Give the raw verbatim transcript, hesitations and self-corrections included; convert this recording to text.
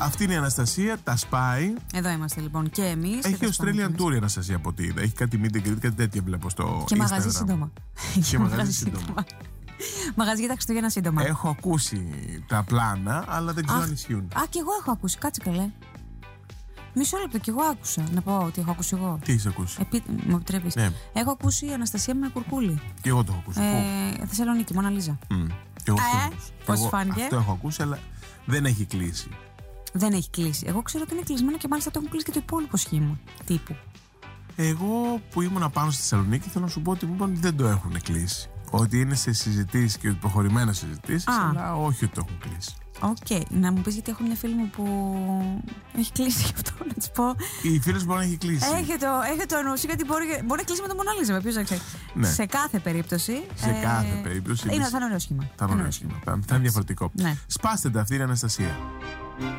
Αυτή είναι η Αναστασία, τα σπάει. Εδώ είμαστε λοιπόν και εμείς. Έχει Australian Tour η Αναστασία από ό,τι είδα. Έχει κάτι meet and greet, κάτι τέτοια βλέπω στο και Instagram. Μαγαζί σύντομα. Και μαγαζί σύντομα. Μαγαζί για τα Χριστούγεννα σύντομα. Έχω ακούσει τα πλάνα, αλλά δεν ξέρω α, αν ισχύουν. Α, και εγώ έχω ακούσει. Κάτσε καλέ. Μισό λεπτό, και εγώ άκουσα. Να πω ότι έχω ακούσει εγώ. Τι έχει ακούσει? Επί... Μου επιτρέπεις? Ναι. Έχω ακούσει η Αναστασία με κουρκούλι. Και εγώ το έχω ακούσει. Ε, Θεσσαλονίκη, Μόνα Λίζα. Mm. Και εγώ ε, πώς σου φάνηκε? Αυτό έχω ακούσει, αλλά δεν έχει κλείσει. Δεν έχει κλείσει. Εγώ ξέρω ότι είναι κλεισμένο και μάλιστα το έχουν κλείσει και το υπόλοιπο σχήμα τύπου. Εγώ που ήμουν πάνω στη Θεσσαλονίκη, θέλω να σου πω ότι μου είπαν ότι δεν το έχουν κλείσει. Ότι είναι σε συζητήσεις και προχωρημένες συζητήσεις, αλλά όχι ότι το έχουν κλείσει. Οκ. Okay. Να μου πεις, γιατί έχω μια φίλη μου που έχει κλείσει γι' αυτό, να της πω. Η φίλη σου μπορεί να έχει κλείσει. Έχει το, έχει το εννοούσε, γιατί μπορεί, μπορεί να κλείσει με το Μόνα Λίζα, ποιος να ξέρει. Ναι. Σε κάθε περίπτωση. Σε ε, κάθε περίπτωση. Είναι, θα είναι ωραίο σχήμα. Θα είναι ωραίο σχήμα. Θα είναι διαφορετικό. Ναι. Σπάστε τα, αυτή η Αναστασία.